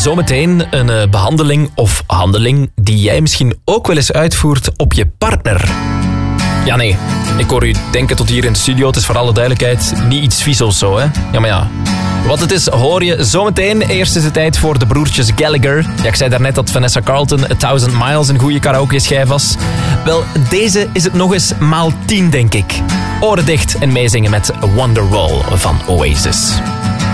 Zometeen een behandeling of handeling die jij misschien ook wel eens uitvoert op je partner. Ja, nee. Ik hoor u denken tot hier in de studio. Het is voor alle duidelijkheid niet iets vies of zo, hè? Ja, maar ja. Wat het is, hoor je zometeen. Eerst is het tijd voor de broertjes Gallagher. Ja, ik zei daarnet dat Vanessa Carlton 1000 Miles een goede karaoke-schijf was. Wel, deze is het nog eens maal 10, denk ik. Oren dicht en meezingen met Wonderwall van Oasis.